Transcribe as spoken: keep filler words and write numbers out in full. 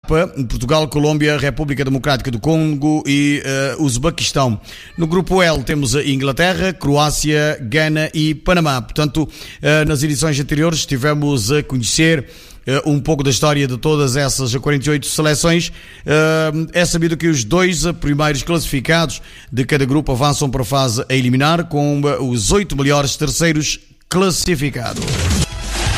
Portugal, Colômbia, República Democrática do Congo e uh, Uzbequistão. No grupo L temos a Inglaterra, Croácia, Gana e Panamá. Portanto, uh, nas edições anteriores estivemos a conhecer uh, um pouco da história de todas essas quarenta e oito seleções. Uh, é sabido que os dois primeiros classificados de cada grupo avançam para a fase a eliminar, com uh, os oito melhores terceiros classificados.